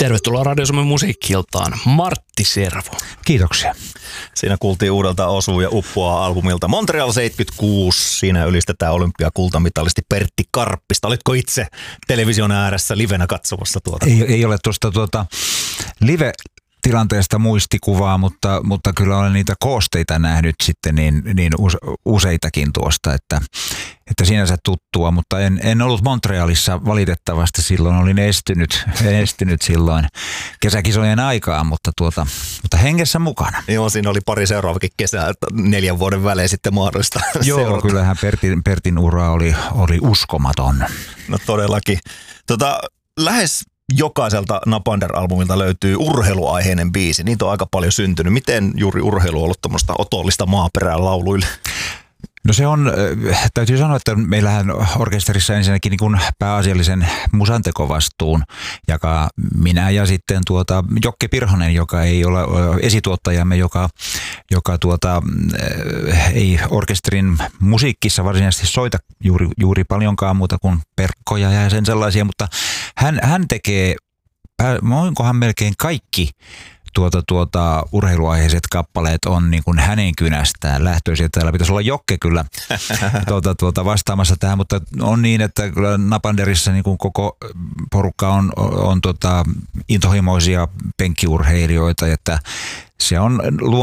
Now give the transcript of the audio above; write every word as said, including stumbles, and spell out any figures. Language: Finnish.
Tervetuloa Radio Suomen musiikki-iltaan, Martti Servo. Kiitoksia. Siinä kuultiin uudelta Osuu ja Uppoaa albumilta Montreal seitsemänkymmentäkuusi. Siinä ylistetään olympiakultamitalisti Pertti Karppista. Olitko itse television ääressä livenä katsomassa tuota? Ei, ei ole tuosta tuota live tilanteesta muistikuvaa, mutta, mutta kyllä olen niitä koosteita nähnyt sitten niin, niin useitakin tuosta, että, että sinänsä tuttua, mutta en, en ollut Montrealissa valitettavasti silloin, olin estynyt, estynyt silloin kesäkisojen aikaan, mutta, tuota, mutta hengessä mukana. Joo, siinä oli pari seuraavakin kesää, neljän vuoden välein sitten mahdollista Joo, seurata. Kyllähän Pertin, Pertin ura oli, oli uskomaton. No todellakin. Tota, lähes jokaiselta Napander-albumilta löytyy urheiluaiheinen biisi. Niitä on aika paljon syntynyt. Miten juuri urheilu on ollut tuommoista otollista maaperää lauluille? No se on, täytyy sanoa, että meillähän orkesterissa ensinnäkin niin kuin pääasiallisen musantekovastuun jakaa minä ja sitten tuota Jokke Pirhonen, joka ei ole esituottajamme, joka, joka tuota, ei orkesterin musiikkissa varsinaisesti soita juuri, juuri paljonkaan muuta kuin perkkoja ja sen sellaisia, mutta hän, hän tekee, onkohan melkein kaikki Tuota, tuota, urheiluaiheiset kappaleet on niin kuin hänen kynästään lähtöisiä. Täällä pitäisi olla Jokke kyllä tuota, tuota, vastaamassa tähän, mutta on niin, että kyllä Napanderissa niin kuin koko porukka on, on tuota, intohimoisia penkkiurheilijoita, että se on